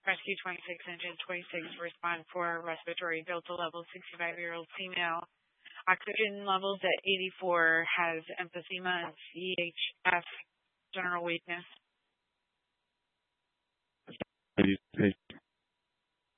Rescue 26, Engine 26, respond for respiratory Delta level 65-year-old female. Oxygen levels at 84, has emphysema and CHF, general weakness.